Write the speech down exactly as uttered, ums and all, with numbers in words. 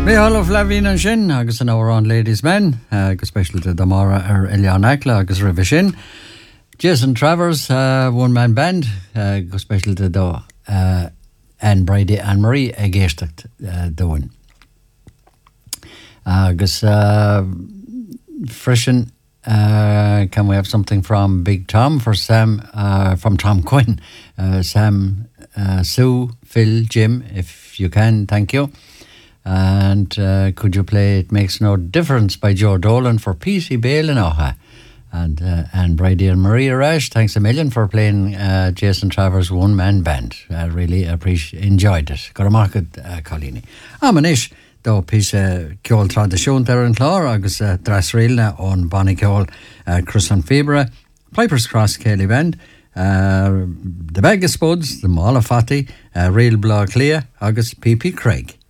Mé halh lehhín an sin agus an árán Ladies Men agus specialte Damara ar Elian Eckla agus rih sin. Jason Travers, uh, one man band, uh, go specialte do uh, Anne Brady Anne Marie ag géisteacht uh, doin. Agus uh, freshen, uh, can we have something from Big Tom for Sam, uh, from Tom Quinn, uh, Sam, uh, Sue, Phil, Jim, if you can, thank you. And uh, could you play It Makes No Difference by Joe Dolan for P C Bale and Oha? And uh, and Brady and Maria Rash, thanks a million for playing uh, Jason Travers' one-man band. I really appreciate, enjoyed it. Got a market, uh, Colini. Amanish, though, piece uh, Kjol tradition there in Clor, agus uh, Drasrilna on Bonnie Kjol, uh, Chris and Fibra, Piper's Cross, Kelly Band, uh, the Vegas Spuds, the Mala Fati, uh, Real Blah Clear, agus P P Craig.